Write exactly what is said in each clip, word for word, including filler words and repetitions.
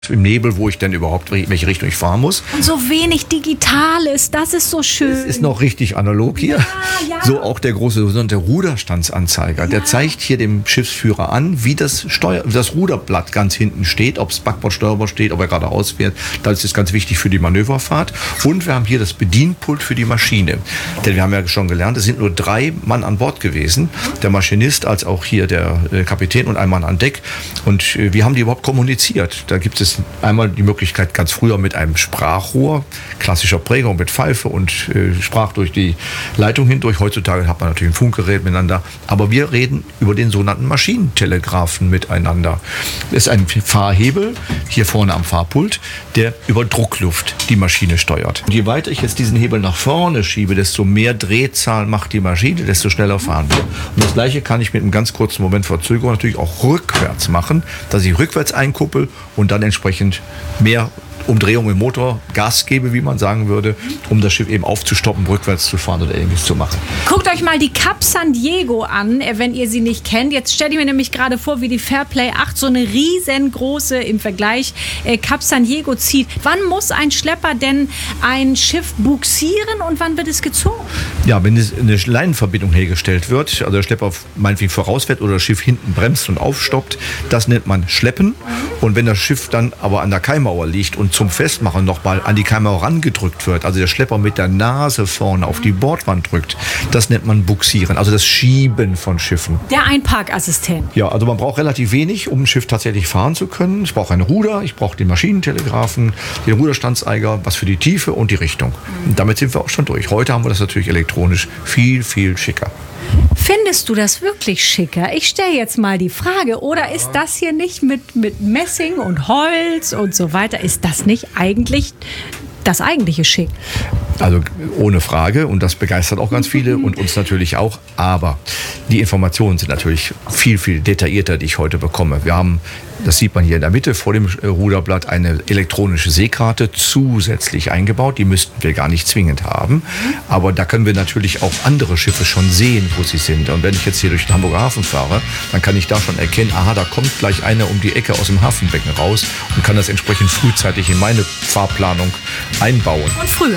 Im Nebel, wo ich denn überhaupt, in welche Richtung ich fahren muss. Und so wenig Digitales, das ist so schön. Es ist noch richtig analog hier. Ja, ja. So auch der große der Ruderstandsanzeiger. Ja. Der zeigt hier dem Schiffsführer an, wie das, Steuer, das Ruderblatt ganz hinten steht, ob es Backbord, Steuerbord steht, ob er geradeaus fährt. Das ist ganz wichtig für die Manöverfahrt. Und wir haben hier das Bedienpult für die Maschine. Denn wir haben ja schon gelernt, es sind nur drei Mann an Bord gewesen. Der Maschinist als auch hier der Kapitän und ein Mann an Deck. Und wie haben die überhaupt kommuniziert? Da gibt es einmal die Möglichkeit ganz früher mit einem Sprachrohr, klassischer Prägung mit Pfeife und äh, sprach durch die Leitung hindurch. Heutzutage hat man natürlich ein Funkgerät miteinander, aber wir reden über den sogenannten Maschinentelegraphen miteinander. Das ist ein Fahrhebel hier vorne am Fahrpult, der über Druckluft die Maschine steuert. Und je weiter ich jetzt diesen Hebel nach vorne schiebe, desto mehr Drehzahl macht die Maschine, desto schneller fahren wir. Und das Gleiche kann ich mit einem ganz kurzen Moment Verzögerung natürlich auch rückwärts machen, dass ich rückwärts einkuppel und dann entsprechend mehr Umdrehungen im Motor, Gas gebe, wie man sagen würde, um das Schiff eben aufzustoppen, rückwärts zu fahren oder ähnliches zu machen. Guckt euch mal die Cap San Diego an, wenn ihr sie nicht kennt. Jetzt stelle ich mir nämlich gerade vor, wie die Fairplay acht, so eine riesengroße im Vergleich äh, Cap San Diego zieht. Wann muss ein Schlepper denn ein Schiff buxieren und wann wird es gezogen? Ja, wenn eine Leinenverbindung hergestellt wird, also der Schlepper meinetwegen vorausfährt oder das Schiff hinten bremst und aufstoppt, das nennt man Schleppen. Und wenn das Schiff dann aber an der Kaimauer liegt und zum Festmachen nochmal an die Kaimauer rangedrückt wird, also der Schlepper mit der Nase vorne auf die Bordwand drückt, das nennt man Buxieren, also das Schieben von Schiffen. Der Einparkassistent. Ja, also man braucht relativ wenig, um ein Schiff tatsächlich fahren zu können. Ich brauche ein Ruder, ich brauche den Maschinentelegraphen, den Ruderstandeiger, was für die Tiefe und die Richtung. Und damit sind wir auch schon durch. Heute haben wir das natürlich elektronisch viel, viel schicker. Findest du das wirklich schicker? Ich stelle jetzt mal die Frage, oder ist das hier nicht mit, mit Messing und Holz und so weiter, ist das nicht eigentlich das eigentliche Schick? Also ohne Frage, und das begeistert auch ganz viele und uns natürlich auch, aber die Informationen sind natürlich viel, viel detaillierter, die ich heute bekomme. Wir haben, das sieht man hier in der Mitte vor dem Ruderblatt, eine elektronische Seekarte zusätzlich eingebaut. Die müssten wir gar nicht zwingend haben, aber da können wir natürlich auch andere Schiffe schon sehen, wo sie sind. Und wenn ich jetzt hier durch den Hamburger Hafen fahre, dann kann ich da schon erkennen, aha, da kommt gleich einer um die Ecke aus dem Hafenbecken raus und kann das entsprechend frühzeitig in meine Fahrplanung einbauen. Und früher?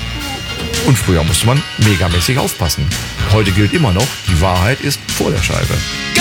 Und früher musste man megamäßig aufpassen. Heute gilt immer noch, die Wahrheit ist vor der Scheibe.